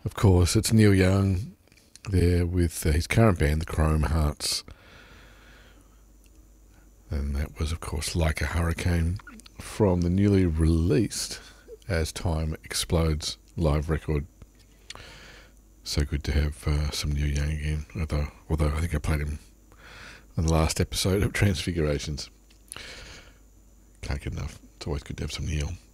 Of course, it's Neil Young there with his current band, the Chrome Hearts. And that was, of course, Like a Hurricane from the newly released As Time Explodes live record. So good to have some Neil Young again, although I think I played him on the last episode of Transfigurations. Can't get enough. It's always good to have some Neil.